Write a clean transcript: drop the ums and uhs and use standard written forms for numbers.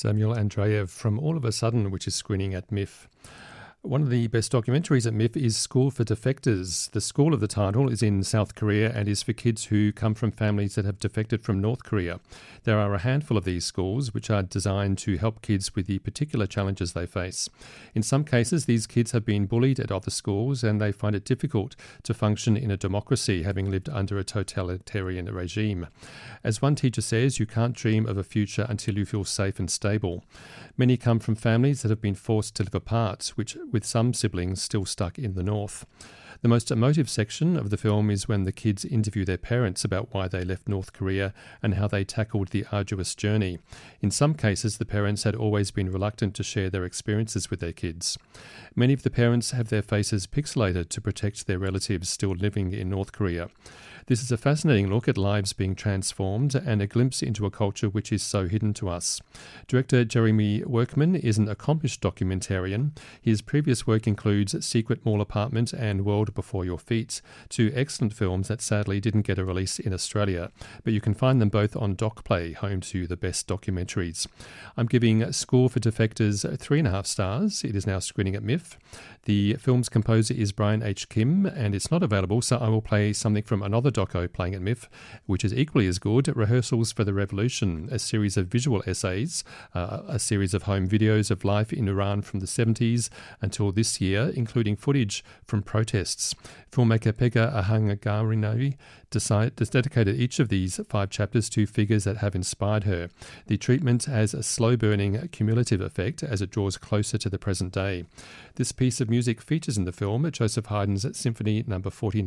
Samuel Andreev from All of a Sudden, which is screening at MIF. One of the best documentaries at MIF is School for Defectors. The school of the title is in South Korea and is for kids who come from families that have defected from North Korea. There are a handful of these schools which are designed to help kids with the particular challenges they face. In some cases, these kids have been bullied at other schools and they find it difficult to function in a democracy, having lived under a totalitarian regime. As one teacher says, you can't dream of a future until you feel safe and stable. Many come from families that have been forced to live apart, with some siblings still stuck in the north. The most emotive section of the film is when the kids interview their parents about why they left North Korea and how they tackled the arduous journey. In some cases, the parents had always been reluctant to share their experiences with their kids. Many of the parents have their faces pixelated to protect their relatives still living in North Korea. This is a fascinating look at lives being transformed and a glimpse into a culture which is so hidden to us. Director Jeremy Workman is an accomplished documentarian. His previous work includes Secret Mall Apartment and World Before Your Feet, two excellent films that sadly didn't get a release in Australia, but you can find them both on DocPlay, home to the best documentaries. I'm giving School for Defectors 3.5 stars. It is now screening at MIF. The film's composer is Brian H. Kim, and it's not available, so I will play something from another doco playing at MIF, which is equally as good, Rehearsals for the Revolution, a series of visual essays, a series of home videos of life in Iran from the 70s until this year, including footage from protests. Filmmaker Pega Ahangagarinari dedicated each of these 5 chapters to figures that have inspired her. The treatment has a slow-burning cumulative effect as it draws closer to the present day. This piece of music features in the film Joseph Haydn's Symphony No. 49.